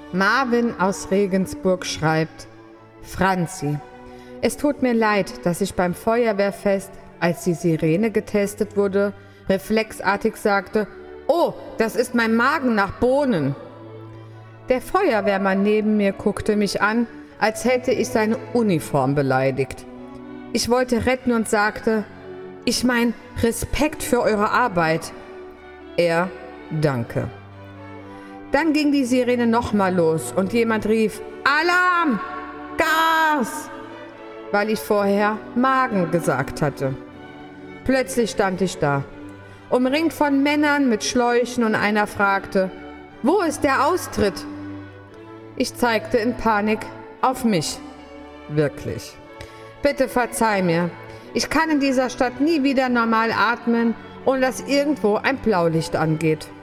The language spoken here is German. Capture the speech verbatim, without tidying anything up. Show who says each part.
Speaker 1: Marvin aus Regensburg schreibt: Franzi, es tut mir leid, dass ich beim Feuerwehrfest, als die Sirene getestet wurde, reflexartig sagte: Oh, das ist mein Magen nach Bohnen. Der Feuerwehrmann neben mir guckte mich an, als hätte ich seine Uniform beleidigt. Ich wollte retten und sagte: Ich mein Respekt für eure Arbeit. Er: Danke. Dann ging die Sirene nochmal los und jemand rief: Alarm! Gas! Weil ich vorher Magen gesagt hatte. Plötzlich stand ich da, umringt von Männern mit Schläuchen, und einer fragte: Wo ist der Austritt? Ich zeigte in Panik auf mich. Wirklich. Bitte verzeih mir. Ich kann in dieser Stadt nie wieder normal atmen, ohne dass irgendwo ein Blaulicht angeht.